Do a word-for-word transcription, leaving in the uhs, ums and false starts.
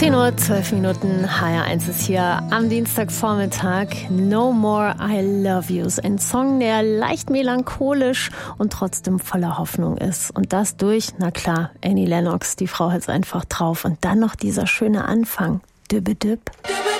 zehn Uhr, zwölf Minuten, H R eins ist hier am Dienstagvormittag. No More I Love You. Ein Song, der leicht melancholisch und trotzdem voller Hoffnung ist. Und das durch, na klar, Annie Lennox. Die Frau hat's einfach drauf. Und dann noch dieser schöne Anfang. Dübbe düb. Dübbe